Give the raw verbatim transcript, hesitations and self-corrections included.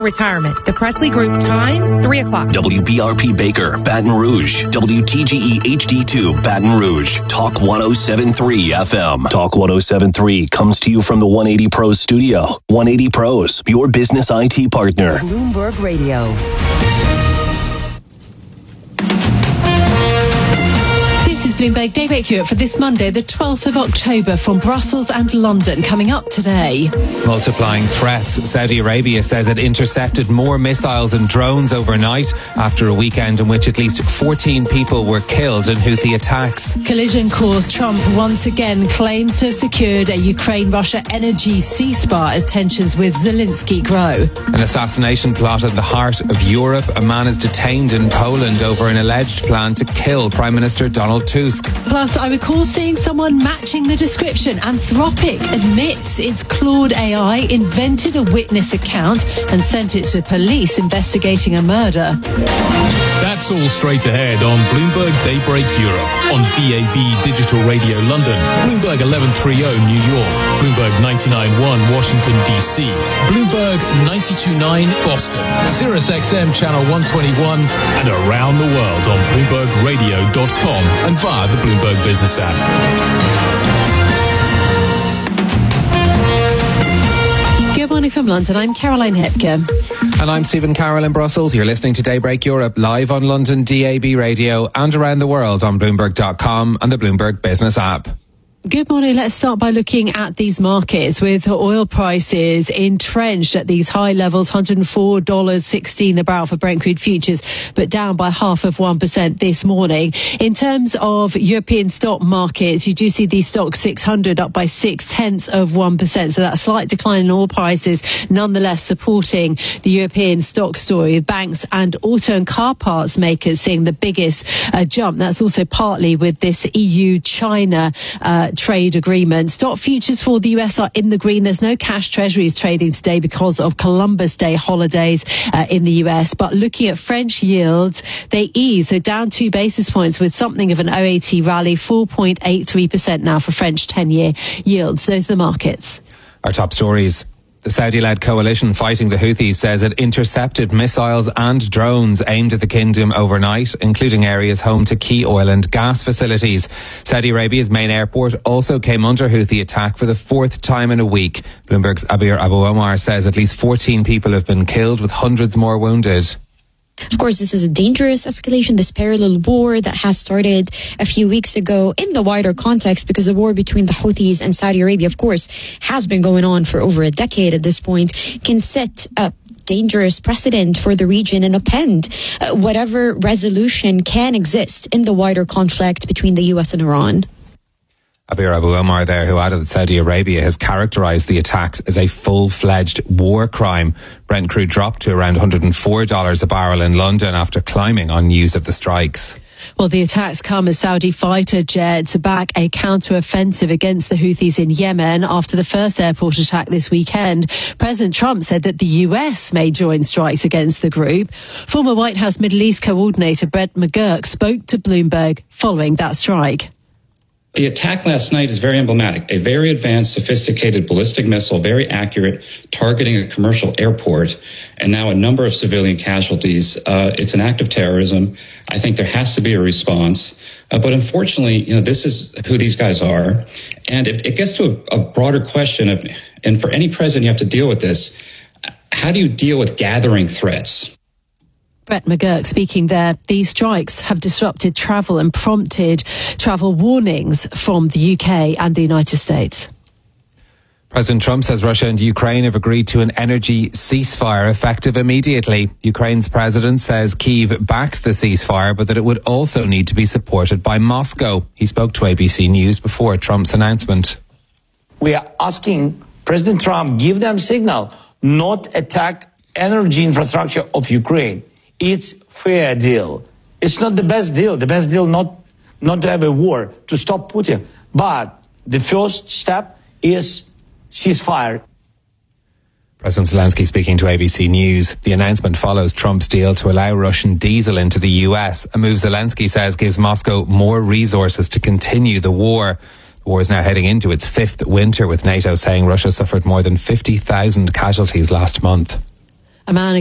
Retirement. The Presley Group time, three o'clock. W B R P Baker, Baton Rouge. W T G E H D two, Baton Rouge. Talk one oh seven point three F M. Talk one oh seven point three comes to you from the one eighty Pros studio. one eighty Pros, your business I T partner. Bloomberg Radio. Bloomberg Daybreak Europe for this Monday, the twelfth of October, from Brussels and London. Coming up today. Multiplying threats. Saudi Arabia says it intercepted more missiles and drones overnight after a weekend in which at least fourteen people were killed in Houthi attacks. Collision course. Trump once again claims to have secured a Ukraine-Russia energy ceasefire as tensions with Zelensky grow. An assassination plot at the heart of Europe. A man is detained in Poland over an alleged plan to kill Prime Minister Donald Tusk. Plus, I recall seeing someone matching the description. Anthropic admits its Claude A I invented a witness account and sent it to police investigating a murder. That's all straight ahead on Bloomberg Daybreak Europe, on D A B Digital Radio London, Bloomberg eleven thirty New York, Bloomberg ninety-nine point one Washington, D C, Bloomberg ninety-two point nine Boston, Sirius X M Channel one twenty-one, and around the world on Bloomberg Radio dot com and via the Bloomberg Business app. Good morning from London. I'm Caroline Hepker. And I'm Stephen Carroll in Brussels. You're listening to Daybreak Europe live on London D A B Radio and around the world on Bloomberg dot com and the Bloomberg Business app. Good morning. Let's start by looking at these markets with oil prices entrenched at these high levels, one hundred four dollars and sixteen cents a barrel for Brent crude futures, but down by half of one percent this morning. In terms of European stock markets, you do see the stock six hundred up by six tenths of one percent. So that slight decline in oil prices, nonetheless supporting the European stock story, with banks and auto and car parts makers seeing the biggest uh, jump. That's also partly with this E U-China uh, trade agreement. Stock futures for the U S are in the green. There's no cash treasuries trading today because of Columbus Day holidays uh, in the U S. But looking at French yields, they ease, so down two basis points with something of an O A T rally, four point eight three percent now for French ten-year yields. Those are the markets. Our top stories. The Saudi-led coalition fighting the Houthis says it intercepted missiles and drones aimed at the kingdom overnight, including areas home to key oil and gas facilities. Saudi Arabia's main airport also came under Houthi attack for the fourth time in a week. Bloomberg's Abir Abu Omar says at least fourteen people have been killed, with hundreds more wounded. Of course, this is a dangerous escalation, this parallel war that has started a few weeks ago in the wider context, because the war between the Houthis and Saudi Arabia, of course, has been going on for over a decade at this point, can set a dangerous precedent for the region and upend uh, whatever resolution can exist in the wider conflict between the U S and Iran. Abir Abu Omar there, who added that Saudi Arabia has characterised the attacks as a full-fledged war crime. Brent crude dropped to around one hundred four dollars a barrel in London after climbing on news of the strikes. Well, the attacks come as Saudi fighter jets back a counter-offensive against the Houthis in Yemen after the first airport attack this weekend. President Trump said that the U S may join strikes against the group. Former White House Middle East coordinator Brett McGurk spoke to Bloomberg following that strike. The attack last night is very emblematic. A very advanced, sophisticated ballistic missile, very accurate, targeting a commercial airport, and now a number of civilian casualties. Uh, it's an act of terrorism. I think there has to be a response. Uh, but unfortunately, you know, this is who these guys are. And it, it gets to a, a broader question of, and for any president, you have to deal with this. How do you deal with gathering threats? Brett McGurk speaking there. These strikes have disrupted travel and prompted travel warnings from the U K and the United States. President Trump says Russia and Ukraine have agreed to an energy ceasefire effective immediately. Ukraine's president says Kyiv backs the ceasefire, but that it would also need to be supported by Moscow. He spoke to A B C News before Trump's announcement. We are asking President Trump, give them signal, not attack energy infrastructure of Ukraine. It's fair deal. It's not the best deal. The best deal not not to have a war, to stop Putin. But the first step is ceasefire. President Zelensky speaking to A B C News. The announcement follows Trump's deal to allow Russian diesel into the U S, a move Zelensky says gives Moscow more resources to continue the war. The war is now heading into its fifth winter, with NATO saying Russia suffered more than fifty thousand casualties last month. A man